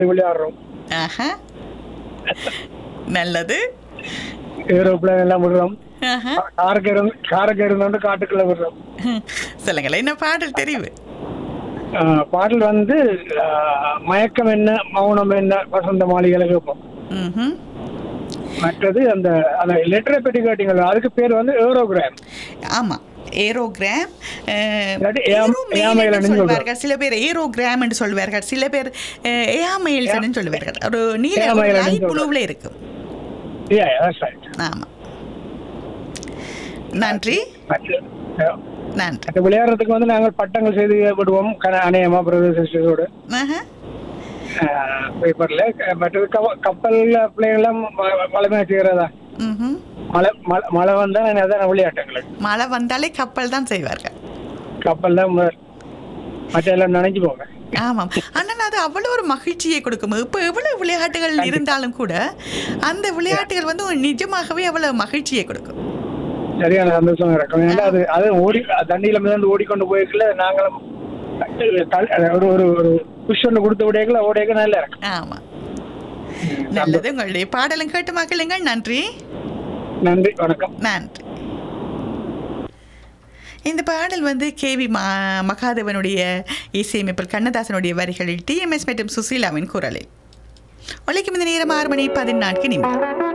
விளையாடுறோம். ஆஹா, நல்லது. ஏரோப்ளேன் எல்லாம் விடுறோம். ஆஹா. காருக்கு இருந்தோண்டு காட்டுக்குள்ள விடுறோம். சொல்லுங்களேன், என்ன பாடல் தெரிவு? பாடல் வந்து மயக்கம் என்ன மௌனம் என்ன வசந்த மாளிகளை கேட்போம். ம்ஹும். மற்றது அந்த அந்த லெட்டரை பற்றி கேட்டீங்களா, அதுக்கு பேர் வந்து ஏரோகிராம். ஆமா, ஏரோகிராம். இல்லாட்டி ஏரோமெயில் என்று ஏமையிலன்னு சொல்றோம். சொல்வார்கள் சில பேர், ஏரோகிராம் என்று சொல்வார்கள் சில பேர், ஏமெயில்ஸ் என்று சொல்வார்கள். ஒரு நீல ஏமையிலன்னு லைட் சொல்றோம். ப்ளூவில் இருக்கும். Yeah, that's right. ஆமா, நன்றி நன்றி. அந்த விளையாடுறதுக்கு வந்து நாங்கள் பட்டங்கள் செய்து விடுவோம் அநேகமா பிரதர் சிஸ்டர்ஸோடு ஆஹா. பேப்பர்ல. மற்றது கப்பல்ல பிள்ளைங்களாம் வளமையா செய்யறதா. ம்ஹும். மழை வந்தா அதான் விளையாட்டுங்களுக்கு மழை வந்தாலே கப்பல் தான் செய்வார்கள். கப்பல் தான் மற்ற எல்லாம் நினைஞ்சு போங்க. ஆமாம், ஆனால் அது அவ்வளோ ஒரு மகிழ்ச்சியை கொடுக்கும். இப்போ எவ்வளவு விளையாட்டுகள் இருந்தாலும் கூட அந்த விளையாட்டுகள் வந்து நிஜமாகவே அவ்வளவு மகிழ்ச்சியை கொடுக்கும். சரியான சந்தோஷம் இருக்கும். ஏன்னா அது ஓடி தண்ணியில மிதந்து ஓடிக்கொண்டு போயிருக்கல, நாங்களும் ஒரு ஒரு ஒரு புஷ் ஒன்று கொடுத்து ஓடியக்க நல்லா இருக்கும். ஆமா, நல்லது. உங்களுடைய பாடலும் கேட்டு மக்களுங்கள். நன்றி நன்றி, வணக்கம். நன்றி. இந்த பாடல் வந்து கேவி மகாதேவனுடைய இசையமைப்பில் கண்ணதாசனுடைய வரிகளில் டிஎம்எஸ் மற்றும் சுசீலாவின் குரலில் ஒலிக்கும். இந்த நேரம் 6:14 நிமிடம்.